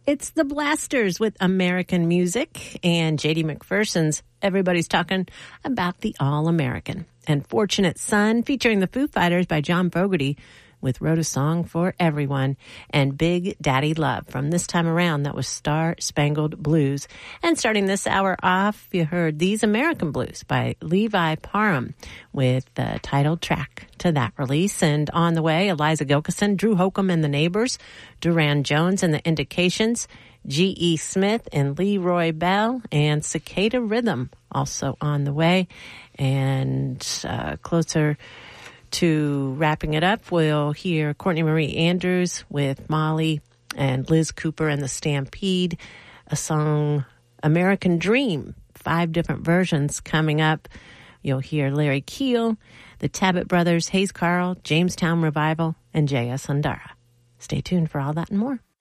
It's the Blasters with American Music and J.D. McPherson's Everybody's Talking About the All-American. And Fortunate Son featuring the Foo Fighters by John Fogerty with Wrote a Song for Everyone, and Big Daddy Love. From this time around, that was Star Spangled Blues. And starting this hour off, you heard These American Blues by Levi Parham with the title track to that release. And on the way, Eliza Gilkison, Drew Holcomb and the Neighbors, Duran Jones and the Indications, G.E. Smith and Leroy Bell, and Cicada Rhythm also on the way. And closer to wrapping it up, we'll hear Courtney Marie Andrews with Molly and Liz Cooper and the Stampede, a song American Dream, 5 different versions coming up. You'll hear Larry Keel, the Tabbitt Brothers, Hayes Carl, Jamestown Revival, and J.S. Hundara. Stay tuned for all that and more.